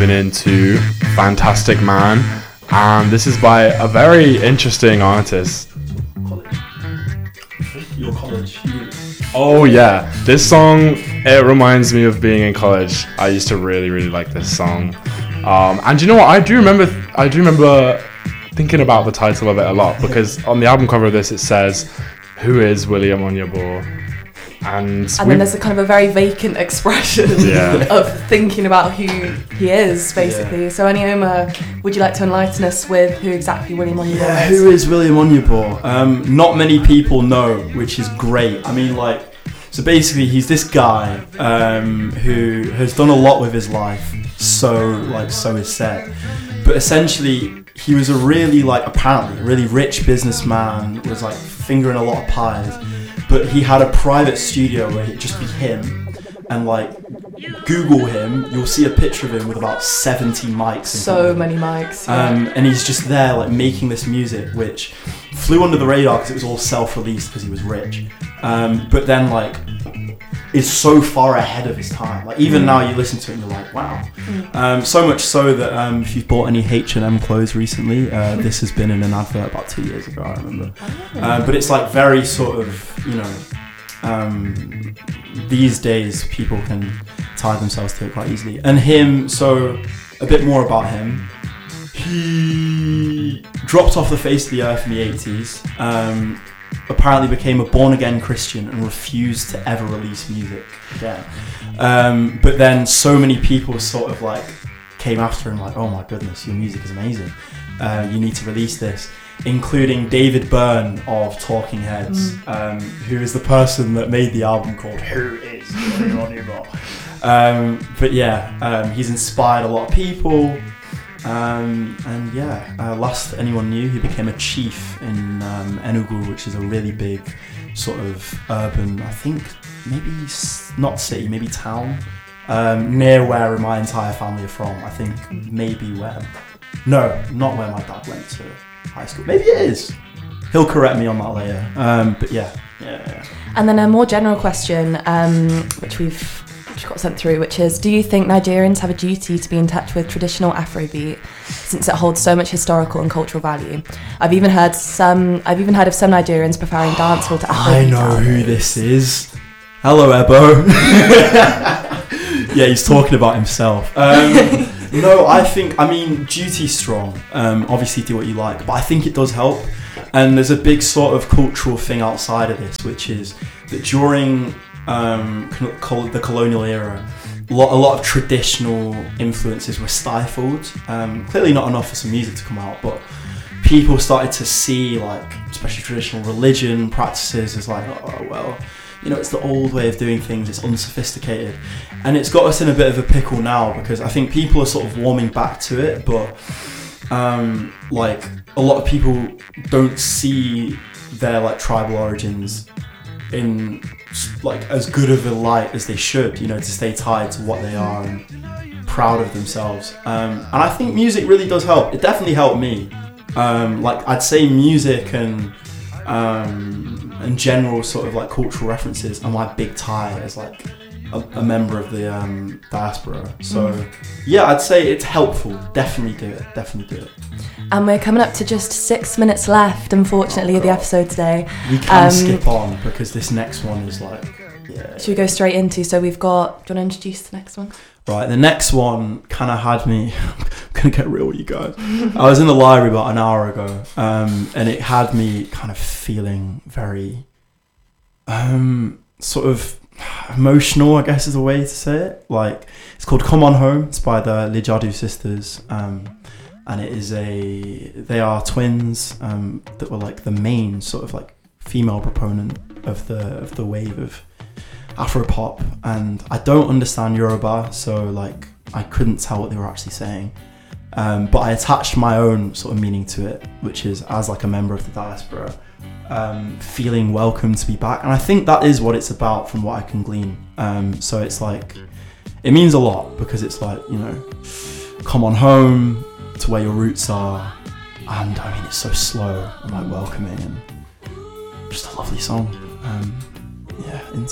moving into Fantastic Man, and this is by a very interesting artist. Your college. Oh yeah, this song, it reminds me of being in college. I used to really, really like this song. And you know what? I do remember thinking about the title of it a lot, because on the album cover of this it says, "Who is William Onyeabor?" And then there's a kind of a very vacant expression of thinking about who he is, basically. So Anioma, would you like to enlighten us with who exactly William Onyeabor is? Who is William Onyeabor? Not many people know, which is great. I mean, so basically he's this guy who has done a lot with his life, so is said. But essentially, he was a really, apparently, a really rich businessman, was fingering a lot of pies. But he had a private studio where it'd just be him, and Google him, you'll see a picture of him with about 70 mics. So many mics. And he's just there making this music, which flew under the radar because it was all self-released because he was rich. But then is so far ahead of his time. Even now you listen to it and you're like, wow. So much so that if you've bought any H&M clothes recently, this has been in an advert about 2 years ago, I remember. But it's very sort of, these days people can tie themselves to it quite easily. And him, so a bit more about him. He dropped off the face of the earth in the 80s. Apparently became a born-again Christian and refused to ever release music again. But then so many people sort of came after him oh my goodness, your music is amazing. You need to release this. Including David Byrne of Talking Heads, who is the person that made the album called Who is William Onyeabor? But yeah, he's inspired a lot of people. Last anyone knew, he became a chief in Enugu, which is a really big sort of urban, I think maybe not city, maybe town, near where my entire family are from. I think maybe not where my dad went to high school. Maybe it is. He'll correct me on that later. But yeah. And then a more general question, which we've got sent through, which is, do you think Nigerians have a duty to be in touch with traditional Afrobeat, since it holds so much historical and cultural value? I've even heard of some Nigerians preferring dancehall to Afrobeat. I know who this is. Hello, Ebo. Yeah, he's talking about himself. No, I mean, duty's strong. Obviously do what you like, but I think it does help. And there's a big sort of cultural thing outside of this, which is that during the colonial era, a lot of traditional influences were stifled. Clearly not enough for some music to come out, but people started to see especially traditional religion practices as it's the old way of doing things, it's unsophisticated. And it's got us in a bit of a pickle now, because I think people are sort of warming back to it, but a lot of people don't see their tribal origins in as good of a light as they should, to stay tied to what they are and proud of themselves. And I think music really does help. It definitely helped me. I'd say music and general sort of cultural references are my big tie as a member of the diaspora. So yeah, I'd say it's helpful. Definitely do it. And we're coming up to just 6 minutes left, unfortunately, of the episode today. We can skip on because this next one is Should we go straight into? So we've got. Do you want to introduce the next one? Right, the next one kind of had me. I'm gonna get real with you guys. I was in the library about an hour ago, and it had me kind of feeling very, sort of emotional, I guess is a way to say it. It's called "Come On Home." It's by the Lijadu sisters. And they are twins that were the main sort of female proponent of the wave of Afropop, and I don't understand Yoruba, so I couldn't tell what they were actually saying, but I attached my own sort of meaning to it, which is as a member of the diaspora, feeling welcome to be back. And I think that is what it's about from what I can glean. So it's it means a lot, because it's come on home to where your roots are, and I mean it's so slow and welcoming, and just a lovely song. Into